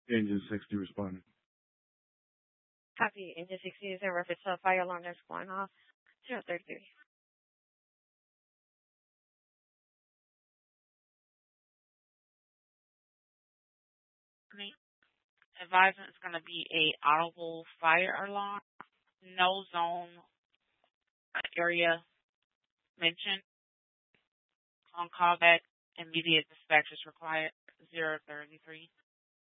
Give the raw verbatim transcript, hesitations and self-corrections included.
Engine sixty responding. Copy. Engine sixty is in reference to a fire alarm that's going off. zero thirty-three. Advisement is going to be a audible fire alarm. No zone area mentioned. On callback, immediate dispatch is required. zero thirty-three.